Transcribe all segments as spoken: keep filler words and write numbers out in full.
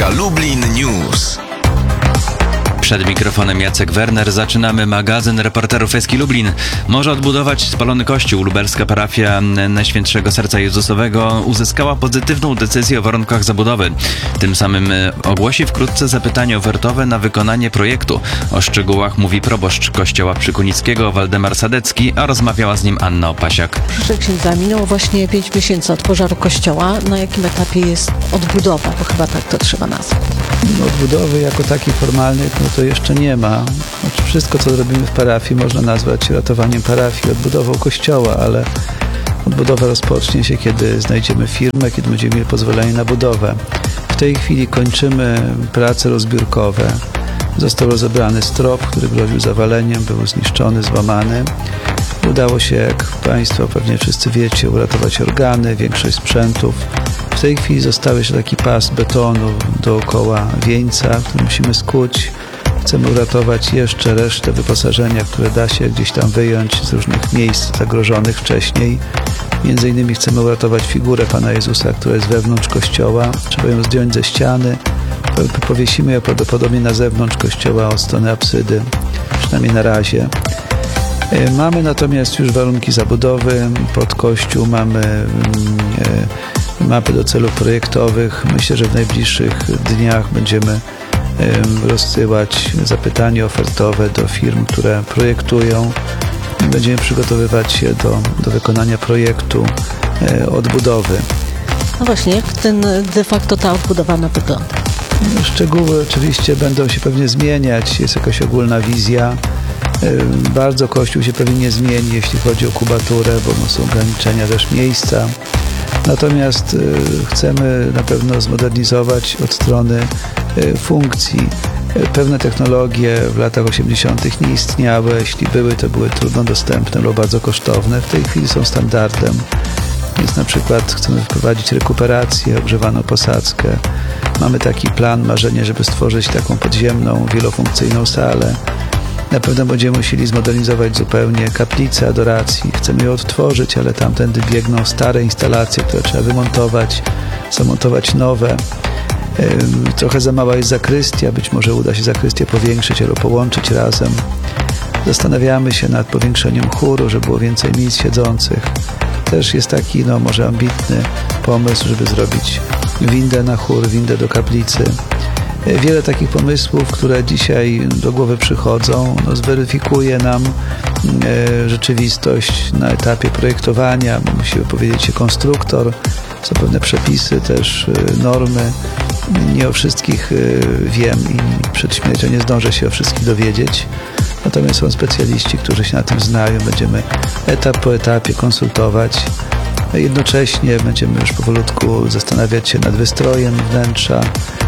Lublin News. Przed mikrofonem Jacek Werner. Zaczynamy magazyn reporterów Eski Lublin. Może odbudować spalony kościół. Lubelska parafia Najświętszego Serca Jezusowego uzyskała pozytywną decyzję o warunkach zabudowy. Tym samym ogłosi wkrótce zapytanie ofertowe na wykonanie projektu. O szczegółach mówi proboszcz kościoła przykunickiego Waldemar Sadecki, a rozmawiała z nim Anna Opasiak. Proszę księdza, minęło właśnie pięć miesięcy od pożaru kościoła. Na jakim etapie jest odbudowa? Bo chyba tak to trzeba nazwać. No, odbudowy jako takiej formalnej no to jeszcze nie ma. Znaczy, wszystko, co robimy w parafii, można nazwać ratowaniem parafii, odbudową kościoła, ale odbudowa rozpocznie się, kiedy znajdziemy firmę, kiedy będziemy mieli pozwolenie na budowę. W tej chwili kończymy prace rozbiórkowe. Został rozebrany strop, który groził zawaleniem, był zniszczony, złamany. Udało się, jak Państwo pewnie wszyscy wiecie, uratować organy, większość sprzętów. W tej chwili został jeszcze taki pas betonu dookoła wieńca, który musimy skuć. Chcemy uratować jeszcze resztę wyposażenia, które da się gdzieś tam wyjąć z różnych miejsc zagrożonych wcześniej. Między innymi chcemy uratować figurę Pana Jezusa, która jest wewnątrz kościoła. Trzeba ją zdjąć ze ściany. Powiesimy ją prawdopodobnie na zewnątrz kościoła od strony apsydy, przynajmniej na razie. Mamy natomiast już warunki zabudowy. Pod kościół mamy mapy do celów projektowych. Myślę, że w najbliższych dniach będziemy rozsyłać zapytania ofertowe do firm, które projektują. Będziemy przygotowywać się do, do wykonania projektu odbudowy. No właśnie, jak ten de facto ta odbudowana wygląda? Szczegóły oczywiście będą się pewnie zmieniać. Jest jakaś ogólna wizja. Bardzo Kościół się pewnie nie zmieni, jeśli chodzi o kubaturę, bo są ograniczenia też miejsca. Natomiast chcemy na pewno zmodernizować od strony funkcji. Pewne technologie w latach osiemdziesiątych nie istniały. Jeśli były, to były trudno dostępne lub bardzo kosztowne. W tej chwili są standardem. Więc na przykład chcemy wprowadzić rekuperację, ogrzewaną posadzkę. Mamy taki plan, marzenie, żeby stworzyć taką podziemną, wielofunkcyjną salę. Na pewno będziemy musieli zmodernizować zupełnie kaplicę adoracji. Chcemy ją odtworzyć, ale tamtędy biegną stare instalacje, które trzeba wymontować, zamontować nowe. Trochę za mała jest zakrystia, być może uda się zakrystię powiększyć albo połączyć razem. Zastanawiamy się nad powiększeniem chóru, żeby było więcej miejsc siedzących. Też jest taki, no może ambitny pomysł, żeby zrobić windę na chór, windę do kaplicy. Wiele takich pomysłów, które dzisiaj do głowy przychodzą, no, zweryfikuje nam e, rzeczywistość na etapie projektowania. Musi wypowiedzieć się konstruktor, są pewne przepisy, też e, normy. Nie o wszystkich e, wiem i przed śmiercią nie zdążę się o wszystkich dowiedzieć. Natomiast są specjaliści, którzy się na tym znają. Będziemy etap po etapie konsultować. Jednocześnie będziemy już powolutku zastanawiać się nad wystrojem wnętrza.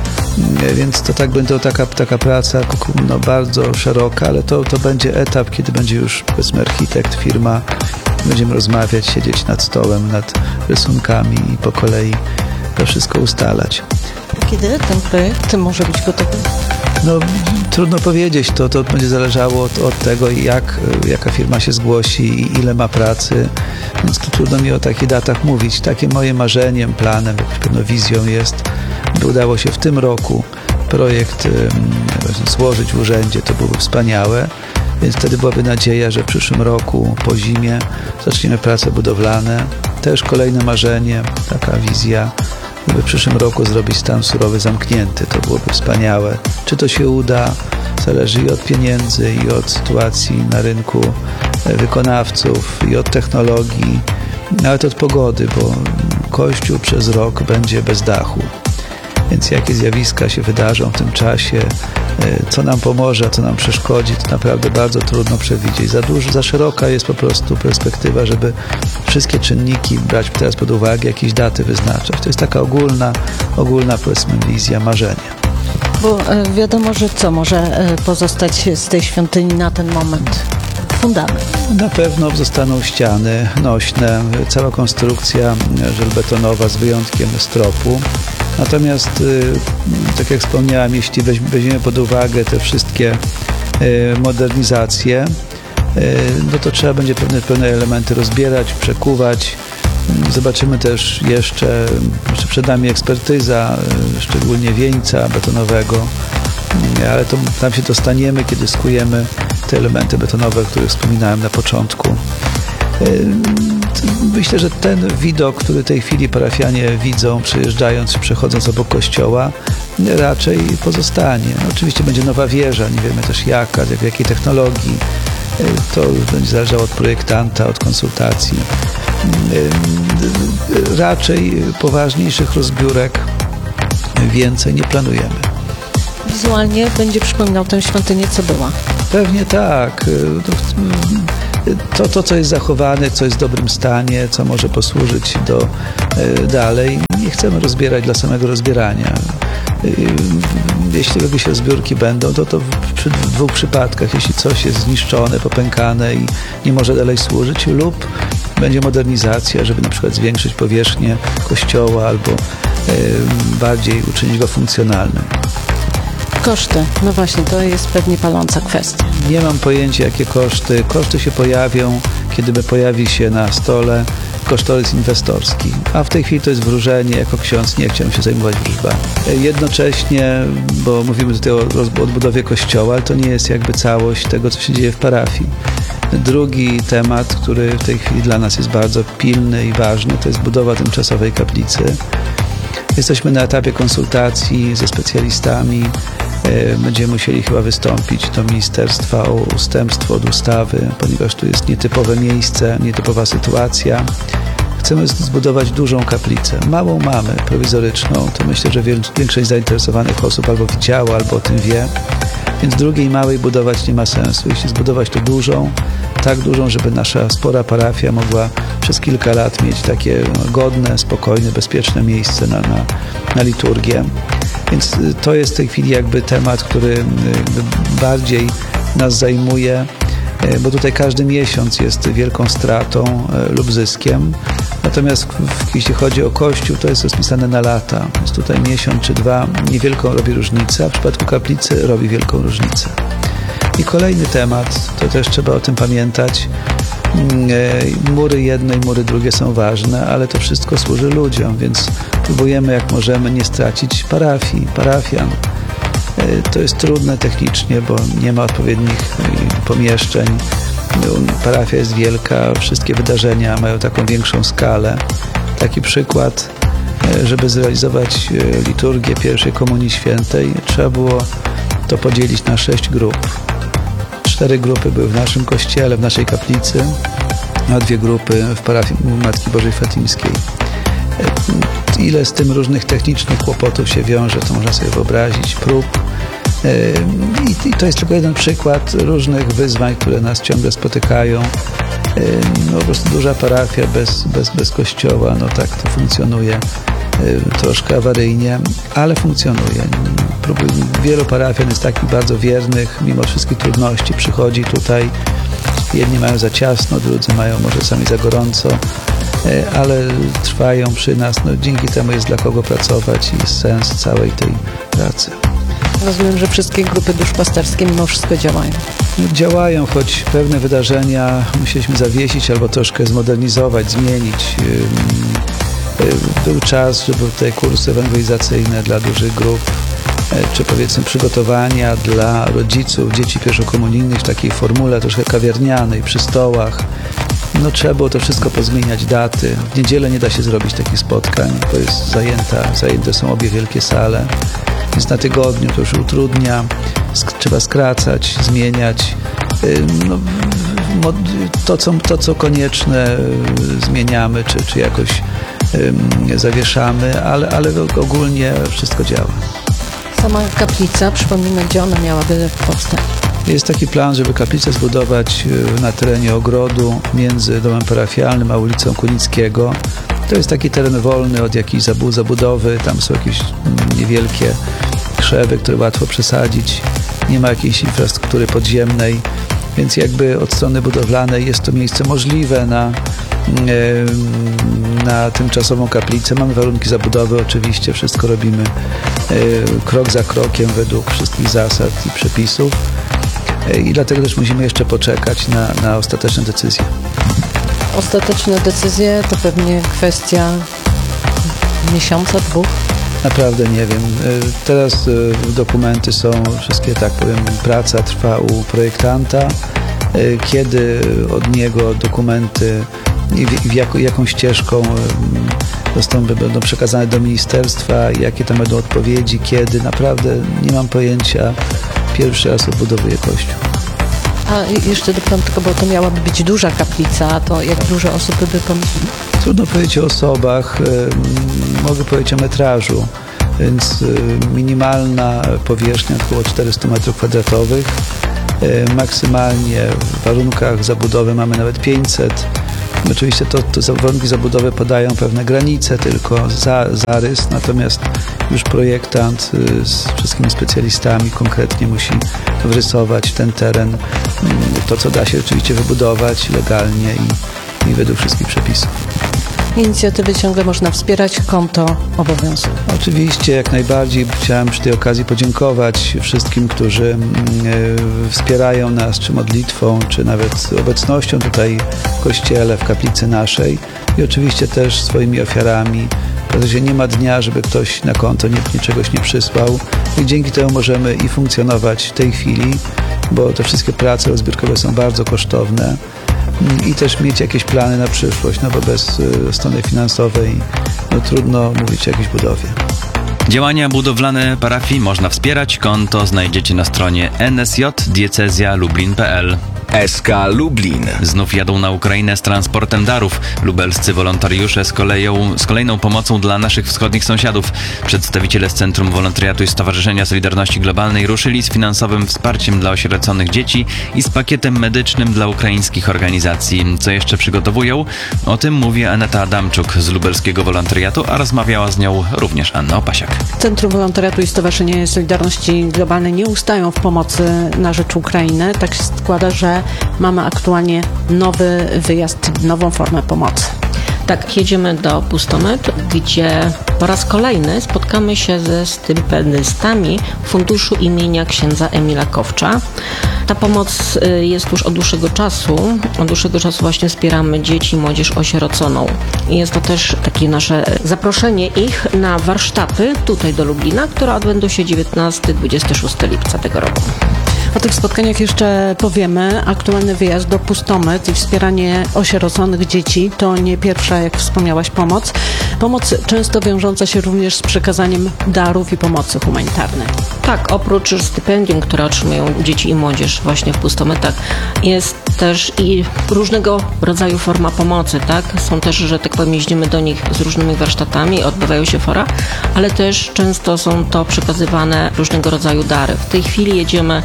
Więc to tak będzie taka, taka praca no, bardzo szeroka, ale to, to będzie etap, kiedy będzie już powiedzmy architekt, firma. Będziemy rozmawiać, siedzieć nad stołem, nad rysunkami i po kolei to wszystko ustalać. Kiedy ten projekt może być gotowy? No, trudno powiedzieć, to, to będzie zależało od, od tego, jak, jaka firma się zgłosi i ile ma pracy, więc to trudno mi o takich datach mówić. Takie moje marzeniem, planem, jakąś pewną wizją jest, by udało się w tym roku projekt um, złożyć w urzędzie, to byłoby wspaniałe, więc wtedy byłaby nadzieja, że w przyszłym roku po zimie zaczniemy prace budowlane. Też kolejne marzenie, taka wizja, żeby w przyszłym roku zrobić stan surowy zamknięty. To byłoby wspaniałe. Czy to się uda, zależy i od pieniędzy, i od sytuacji na rynku wykonawców, i od technologii, nawet od pogody, bo Kościół przez rok będzie bez dachu. Więc jakie zjawiska się wydarzą w tym czasie, co nam pomoże, a co nam przeszkodzi, to naprawdę bardzo trudno przewidzieć. Za dużo, za szeroka jest po prostu perspektywa, żeby wszystkie czynniki brać teraz pod uwagę, jakieś daty wyznaczać. To jest taka ogólna, ogólna powiedzmy wizja, marzenie. Bo wiadomo, że co może pozostać z tej świątyni na ten moment? Fundament. Na pewno zostaną ściany nośne, cała konstrukcja żelbetonowa z wyjątkiem stropu. Natomiast, tak jak wspomniałem, jeśli weźmiemy pod uwagę te wszystkie modernizacje, no to trzeba będzie pewne, pewne elementy rozbierać, przekuwać, Zobaczymy też jeszcze, jeszcze przed nami ekspertyza, szczególnie wieńca betonowego, ale to tam się dostaniemy, kiedy skujemy te elementy betonowe, o których wspominałem na początku. Myślę, że ten widok, który w tej chwili parafianie widzą, przejeżdżając, przechodząc obok kościoła, raczej pozostanie. Oczywiście będzie nowa wieża, nie wiemy też jaka, w jakiej technologii. To będzie zależało od projektanta, od konsultacji. Raczej poważniejszych rozbiórek więcej nie planujemy. Wizualnie będzie przypominał tę świątynię, co była. Pewnie tak. To, to, co jest zachowane, co jest w dobrym stanie, co może posłużyć do dalej, nie chcemy rozbierać dla samego rozbierania. Jeśli jakieś rozbiórki będą, to to w, przy, w dwóch przypadkach, jeśli coś jest zniszczone, popękane i nie może dalej służyć, lub będzie modernizacja, żeby na przykład zwiększyć powierzchnię kościoła albo y, bardziej uczynić go funkcjonalnym. Koszty, no właśnie, to jest pewnie paląca kwestia. Nie mam pojęcia, jakie koszty. Koszty się pojawią, kiedy pojawi się na stole kosztorys inwestorski. A w tej chwili to jest wróżenie. Jako ksiądz nie chciałem się zajmować wróżbami. Jednocześnie, bo mówimy tutaj o odbudowie kościoła, ale to nie jest jakby całość tego, co się dzieje w parafii. Drugi temat, który w tej chwili dla nas jest bardzo pilny i ważny, to jest budowa tymczasowej kaplicy. Jesteśmy na etapie konsultacji ze specjalistami. Będziemy musieli chyba wystąpić do ministerstwa o ustępstwo od ustawy, ponieważ tu jest nietypowe miejsce, nietypowa sytuacja. Chcemy zbudować dużą kaplicę. Małą mamy, prowizoryczną. To myślę, że większość zainteresowanych osób albo widziała, albo o tym wie. Więc drugiej małej budować nie ma sensu. Jeśli zbudować to dużą, tak dużą, żeby nasza spora parafia mogła przez kilka lat mieć takie godne, spokojne, bezpieczne miejsce na, na, na liturgię. Więc to jest w tej chwili jakby temat, który bardziej nas zajmuje, bo tutaj każdy miesiąc jest wielką stratą lub zyskiem. Natomiast jeśli chodzi o Kościół, to jest rozpisane na lata. Więc tutaj miesiąc czy dwa niewielką robi różnicę, a w przypadku kaplicy robi wielką różnicę. I kolejny temat, to też trzeba o tym pamiętać. Mury jedne i mury drugie są ważne, ale to wszystko służy ludziom, więc próbujemy jak możemy nie stracić parafii, parafian. To jest trudne technicznie, bo nie ma odpowiednich pomieszczeń. Parafia jest wielka, wszystkie wydarzenia mają taką większą skalę. Taki przykład, żeby zrealizować liturgię pierwszej Komunii Świętej, trzeba było to podzielić na sześć grup. Cztery grupy były w naszym kościele, w naszej kaplicy, a dwie grupy w parafii Matki Bożej Fatimskiej. Ile z tym różnych technicznych kłopotów się wiąże, to można sobie wyobrazić, prób. I to jest tylko jeden przykład różnych wyzwań, które nas ciągle spotykają. No, po prostu duża parafia bez, bez, bez kościoła, no tak to funkcjonuje troszkę awaryjnie, ale funkcjonuje. Wielu parafian jest takich bardzo wiernych, mimo wszystkich trudności przychodzi tutaj. Jedni mają za ciasno, drudzy mają może sami za gorąco, ale trwają przy nas. No, dzięki temu jest dla kogo pracować i jest sens całej tej pracy. Rozumiem, że wszystkie grupy duszpasterskie mimo wszystko działają. Działają, choć pewne wydarzenia musieliśmy zawiesić albo troszkę zmodernizować, zmienić. Był czas, żeby te kursy ewangelizacyjne dla dużych grup, czy powiedzmy przygotowania dla rodziców dzieci pierwszokomunijnych w takiej formule troszkę kawiarnianej, przy stołach. No trzeba było to wszystko pozmieniać, daty. W niedzielę nie da się zrobić takich spotkań, bo jest zajęta, zajęte są obie wielkie sale. Więc na tygodniu to już utrudnia, sk- trzeba skracać, zmieniać. No, to, co, to, co konieczne, zmieniamy, czy, czy jakoś um, zawieszamy, ale, ale ogólnie wszystko działa. Sama kaplica, przypomnę, gdzie ona miałaby powstać. Jest taki plan, żeby kaplicę zbudować na terenie ogrodu między domem parafialnym a ulicą Kunickiego. To jest taki teren wolny od jakiejś zabudowy, tam są jakieś niewielkie krzewy, które łatwo przesadzić, nie ma jakiejś infrastruktury podziemnej, więc jakby od strony budowlanej jest to miejsce możliwe na, na tymczasową kaplicę. Mamy warunki zabudowy, oczywiście, wszystko robimy krok za krokiem według wszystkich zasad i przepisów i dlatego też musimy jeszcze poczekać na, na ostateczne decyzje. Ostateczne decyzje to pewnie kwestia miesiąca, dwóch. Naprawdę nie wiem. Y, Teraz y, dokumenty są wszystkie, tak powiem, praca trwa u projektanta. Y, Kiedy od niego dokumenty i w, w jak, jaką ścieżką y, zostaną, będą przekazane do ministerstwa, jakie tam będą odpowiedzi, kiedy, naprawdę nie mam pojęcia. Pierwszy raz odbudowuję Kościół. A jeszcze dopytam tylko, bo to miałaby być duża kaplica, to jak dużo osób by pomieściło? Trudno powiedzieć o osobach, y, mogę powiedzieć o metrażu, więc y, minimalna powierzchnia około czterysta metrów kwadratowych, y, maksymalnie w warunkach zabudowy mamy nawet pięćset. Oczywiście to, to warunki zabudowy podają pewne granice, tylko za, zarys, natomiast już projektant y, z wszystkimi specjalistami konkretnie musi wrysować ten teren, y, to co da się rzeczywiście wybudować legalnie i, i według wszystkich przepisów. Inicjatywy ciągle można wspierać, konto obowiązuje. Oczywiście, jak najbardziej. Chciałem przy tej okazji podziękować wszystkim, którzy mm, e, wspierają nas, czy modlitwą, czy nawet obecnością tutaj w kościele, w kaplicy naszej i oczywiście też swoimi ofiarami. W zasadzie nie ma dnia, żeby ktoś na konto nie, czegoś nie przysłał i dzięki temu możemy i funkcjonować w tej chwili, bo te wszystkie prace rozbiórkowe są bardzo kosztowne. I też mieć jakieś plany na przyszłość, no bo bez y, strony finansowej no, trudno mówić o jakiejś budowie. Działania budowlane parafii można wspierać. Konto znajdziecie na stronie n s j diecezja lublin kropka p l. S K Lublin. Znów jadą na Ukrainę z transportem darów. Lubelscy wolontariusze z, koleją, z kolejną pomocą dla naszych wschodnich sąsiadów. Przedstawiciele z Centrum Wolontariatu i Stowarzyszenia Solidarności Globalnej ruszyli z finansowym wsparciem dla osieroconych dzieci i z pakietem medycznym dla ukraińskich organizacji. Co jeszcze przygotowują? O tym mówi Aneta Adamczuk z Lubelskiego Wolontariatu, a rozmawiała z nią również Anna Opasiak. Centrum Wolontariatu i Stowarzyszenie Solidarności Globalnej nie ustają w pomocy na rzecz Ukrainy. Tak się składa, że mamy aktualnie nowy wyjazd, nową formę pomocy. Tak, jedziemy do Pustomet, gdzie po raz kolejny spotkamy się ze stypendystami Funduszu imienia księdza Emila Kowcza. Ta pomoc jest już od dłuższego czasu. Od dłuższego czasu właśnie wspieramy dzieci i młodzież osieroconą. I jest to też takie nasze zaproszenie ich na warsztaty tutaj do Lublina, które odbędą się dziewiętnastego do dwudziestego szóstego lipca tego roku. O tych spotkaniach jeszcze powiemy. Aktualny wyjazd do Pustomet i wspieranie osieroconych dzieci to nie pierwsza, jak wspomniałaś, pomoc. Pomoc często wiążąca się również z przekazaniem darów i pomocy humanitarnej. Tak, oprócz stypendium, które otrzymują dzieci i młodzież właśnie w Pustometach, jest też i różnego rodzaju forma pomocy, tak? Są też, że tak powiem, jeździmy do nich z różnymi warsztatami, odbywają się fora, ale też często są to przekazywane różnego rodzaju dary. W tej chwili jedziemy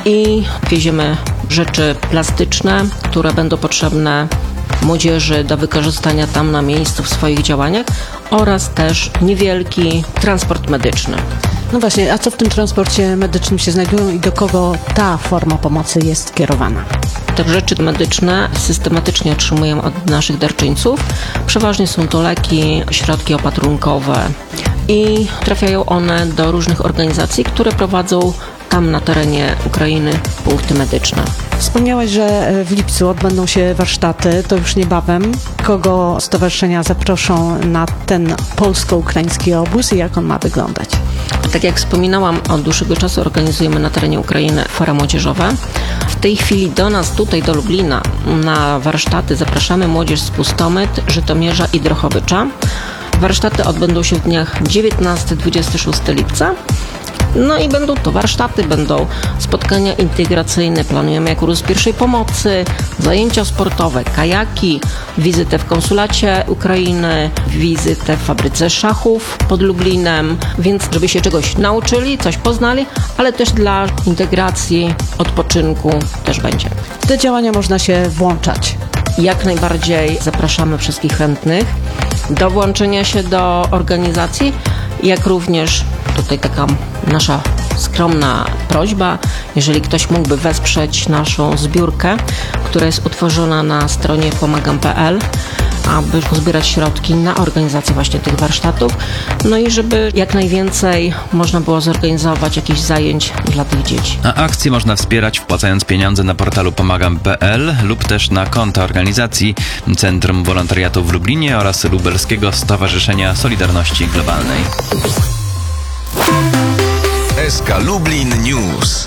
i wieziemy rzeczy plastyczne, które będą potrzebne młodzieży do wykorzystania tam na miejscu w swoich działaniach oraz też niewielki transport medyczny. No właśnie, a co w tym transporcie medycznym się znajdują i do kogo ta forma pomocy jest kierowana? Te rzeczy medyczne systematycznie otrzymujemy od naszych darczyńców. Przeważnie są to leki, środki opatrunkowe i trafiają one do różnych organizacji, które prowadzą tam na terenie Ukrainy punkty medyczne. Wspomniałaś, że w lipcu odbędą się warsztaty, to już niebawem. Kogo stowarzyszenia zaproszą na ten polsko-ukraiński obóz i jak on ma wyglądać? Tak jak wspominałam, od dłuższego czasu organizujemy na terenie Ukrainy fora młodzieżowe. W tej chwili do nas, tutaj do Lublina, na warsztaty zapraszamy młodzież z Pustomet, Żytomierza i Drohobycza. Warsztaty odbędą się w dniach dziewiętnastego do dwudziestego szóstego lipca. No i będą to warsztaty, będą spotkania integracyjne, planujemy kurs pierwszej pomocy, zajęcia sportowe, kajaki, wizytę w konsulacie Ukrainy, wizytę w fabryce szachów pod Lublinem, więc żeby się czegoś nauczyli, coś poznali, ale też dla integracji, odpoczynku też będzie. W te działania można się włączać. Jak najbardziej zapraszamy wszystkich chętnych do włączenia się do organizacji, jak również tutaj taka nasza skromna prośba, jeżeli ktoś mógłby wesprzeć naszą zbiórkę, która jest utworzona na stronie pomagam kropka p l, aby uzbierać środki na organizację właśnie tych warsztatów, no i żeby jak najwięcej można było zorganizować jakichś zajęć dla tych dzieci. A akcję można wspierać wpłacając pieniądze na portalu pomagam kropka p l lub też na konta organizacji Centrum Wolontariatu w Lublinie oraz Lubelskiego Stowarzyszenia Solidarności Globalnej. S K Lublin News.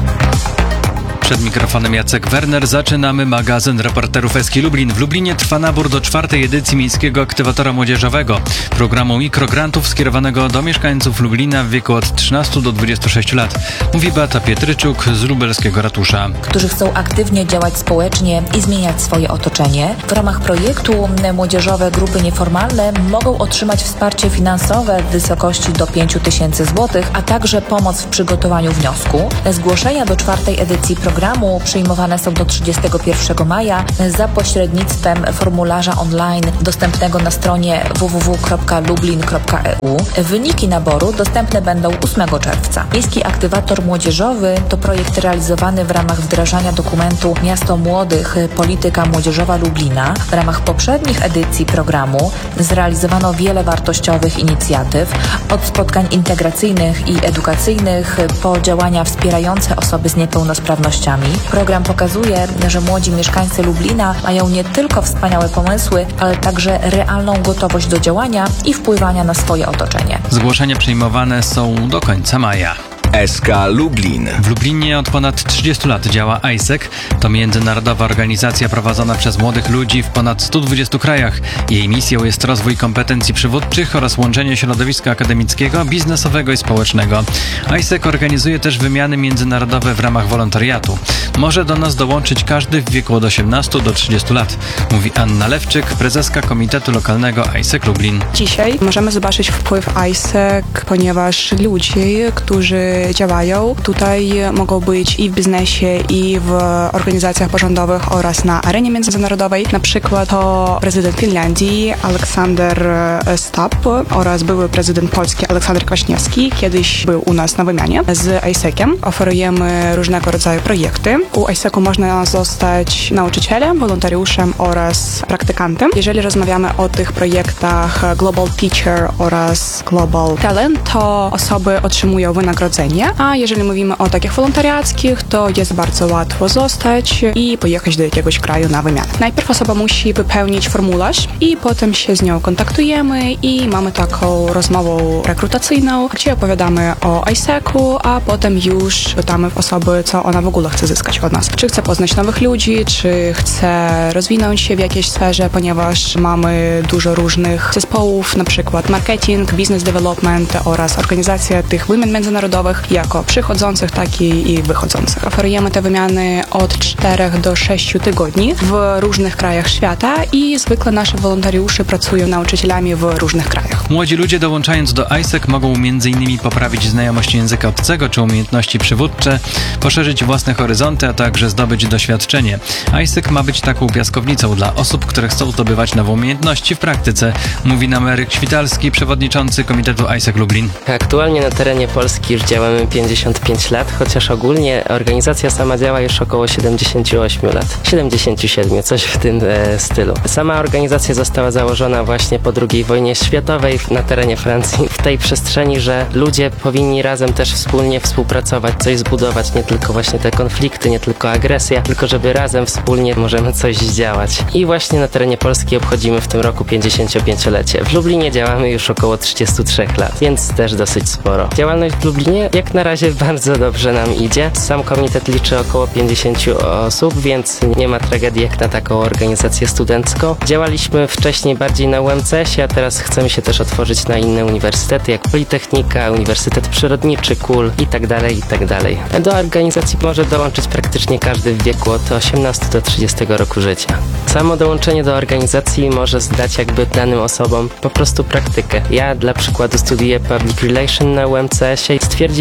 Przed mikrofonem Jacek Werner. Zaczynamy magazyn reporterów S K Lublin. W Lublinie trwa nabór do czwartej edycji Miejskiego Aktywatora Młodzieżowego, programu mikrograntów skierowanego do mieszkańców Lublina w wieku od trzynastu do dwudziestu sześciu lat. Mówi Beata Pietryczuk z lubelskiego ratusza. Którzy chcą aktywnie działać społecznie i zmieniać swoje otoczenie. W ramach projektu młodzieżowe grupy nieformalne mogą otrzymać wsparcie finansowe w wysokości do pięciu tysięcy złotych, a także pomoc w przygotowaniu wniosku. Zgłoszenia do czwartej edycji programu Programu przyjmowane są do trzydziestego pierwszego maja za pośrednictwem formularza online dostępnego na stronie w w w kropka lublin kropka e u. Wyniki naboru dostępne będą ósmego czerwca. Miejski Aktywator Młodzieżowy to projekt realizowany w ramach wdrażania dokumentu Miasto Młodych – Polityka Młodzieżowa Lublina. W ramach poprzednich edycji programu zrealizowano wiele wartościowych inicjatyw, od spotkań integracyjnych i edukacyjnych po działania wspierające osoby z niepełnosprawnościami. Program pokazuje, że młodzi mieszkańcy Lublina mają nie tylko wspaniałe pomysły, ale także realną gotowość do działania i wpływania na swoje otoczenie. Zgłoszenia przyjmowane są do końca maja. S K Lublin. W Lublinie od ponad trzydziestu lat działa I S E C. To międzynarodowa organizacja prowadzona przez młodych ludzi w ponad stu dwudziestu krajach. Jej misją jest rozwój kompetencji przywódczych oraz łączenie środowiska akademickiego, biznesowego i społecznego. I S E C organizuje też wymiany międzynarodowe w ramach wolontariatu. Może do nas dołączyć każdy w wieku od osiemnastu do trzydziestu lat, mówi Anna Lewczyk, prezeska Komitetu Lokalnego I S E C Lublin. Dzisiaj możemy zobaczyć wpływ I S E C, ponieważ ludzie, którzy działają tutaj, mogą być i w biznesie, i w organizacjach pozarządowych oraz na arenie międzynarodowej. Na przykład to prezydent Finlandii Aleksander Stubb oraz były prezydent Polski Aleksander Kwaśniewski kiedyś był u nas na wymianie z I S E C-iem. Oferujemy różnego rodzaju projekty. U I S E C-u można zostać nauczycielem, wolontariuszem oraz praktykantem. Jeżeli rozmawiamy o tych projektach Global Teacher oraz Global Talent, to osoby otrzymują wynagrodzenie. A jeżeli mówimy o takich wolontariackich, to jest bardzo łatwo zostać i pojechać do jakiegoś kraju na wymianę. Najpierw osoba musi wypełnić formularz i potem się z nią kontaktujemy i mamy taką rozmowę rekrutacyjną, gdzie opowiadamy o I S E C-u, a potem już pytamy osoby, co ona w ogóle chce zyskać od nas. Czy chce poznać nowych ludzi, czy chce rozwinąć się w jakiejś sferze, ponieważ mamy dużo różnych zespołów, na przykład marketing, business development oraz organizacja tych wymian międzynarodowych, jako przychodzących, tak i, i wychodzących. Oferujemy te wymiany od czterech do sześciu tygodni w różnych krajach świata i zwykle nasi wolontariusze pracują nauczycielami w różnych krajach. Młodzi ludzie dołączając do I S E C mogą między innymi poprawić znajomość języka obcego czy umiejętności przywódcze, poszerzyć własne horyzonty, a także zdobyć doświadczenie. I S E C ma być taką piaskownicą dla osób, które chcą zdobywać nowe umiejętności w praktyce, mówi nam Eryk Świtalski, przewodniczący Komitetu I S E C Lublin. Aktualnie na terenie Polski już działamy pięćdziesiąt pięć lat, chociaż ogólnie organizacja sama działa już około siedemdziesiąt osiem lat. siedemdziesiąt siedem, coś w tym e, stylu. Sama organizacja została założona właśnie po drugiej wojnie światowej na terenie Francji. W tej przestrzeni, że ludzie powinni razem też wspólnie współpracować, coś zbudować, nie tylko właśnie te konflikty, nie tylko agresja, tylko żeby razem wspólnie możemy coś zdziałać. I właśnie na terenie Polski obchodzimy w tym roku pięćdziesięciopięciolecie. W Lublinie działamy już około trzydziestu trzech lat, więc też dosyć sporo. Działalność w Lublinie jak na razie bardzo dobrze nam idzie. Sam komitet liczy około pięćdziesiąt osób, więc nie ma tragedii jak na taką organizację studencką. Działaliśmy wcześniej bardziej na U M C S ie, a teraz chcemy się też otworzyć na inne uniwersytety, jak Politechnika, Uniwersytet Przyrodniczy, K U L i tak dalej, i tak dalej. Do organizacji może dołączyć praktycznie każdy w wieku od osiemnastego do trzydziestego roku życia. Samo dołączenie do organizacji może zdać jakby danym osobom po prostu praktykę. Ja dla przykładu studiuję Public Relation na U M C S ie i stwierdziłem,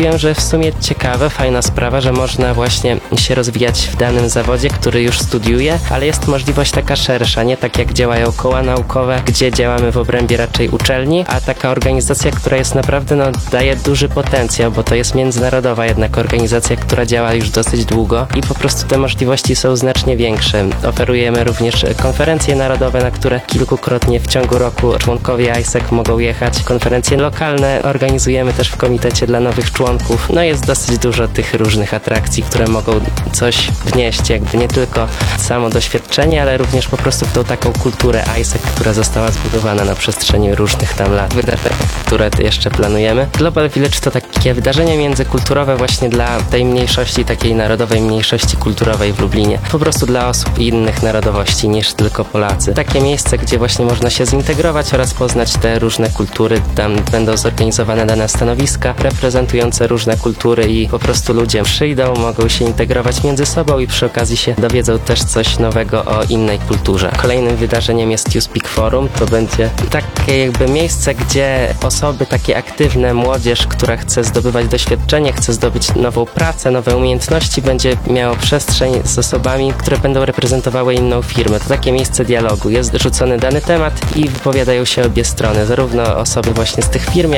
stwierdziłem, że w sumie ciekawe, fajna sprawa, że można właśnie się rozwijać w danym zawodzie, który już studiuje, ale jest możliwość taka szersza, nie tak jak działają koła naukowe, gdzie działamy w obrębie raczej uczelni, a taka organizacja, która jest naprawdę, no, daje duży potencjał, bo to jest międzynarodowa jednak organizacja, która działa już dosyć długo i po prostu te możliwości są znacznie większe. Oferujemy również konferencje narodowe, na które kilkukrotnie w ciągu roku członkowie I S E C mogą jechać. Konferencje lokalne organizujemy też w komitecie dla nowych członków. No jest dosyć dużo tych różnych atrakcji, które mogą coś wnieść, jakby nie tylko samo doświadczenie, ale również po prostu w tą taką kulturę I S E C, która została zbudowana na przestrzeni różnych tam lat. Wydarzeń, które jeszcze planujemy. Global Village to takie wydarzenie międzykulturowe właśnie dla tej mniejszości, takiej narodowej mniejszości kulturowej w Lublinie. Po prostu dla osób innych narodowości niż tylko Polacy. Takie miejsce, gdzie właśnie można się zintegrować oraz poznać te różne kultury. Tam będą zorganizowane dane stanowiska reprezentujące różne kultury i po prostu ludzie przyjdą, mogą się integrować między sobą i przy okazji się dowiedzą też coś nowego o innej kulturze. Kolejnym wydarzeniem jest You Speak Forum. To będzie takie jakby miejsce, gdzie osoby takie aktywne, młodzież, która chce zdobywać doświadczenie, chce zdobyć nową pracę, nowe umiejętności, będzie miało przestrzeń z osobami, które będą reprezentowały inną firmę. To takie miejsce dialogu. Jest rzucony dany temat i wypowiadają się obie strony, zarówno osoby właśnie z tych firm,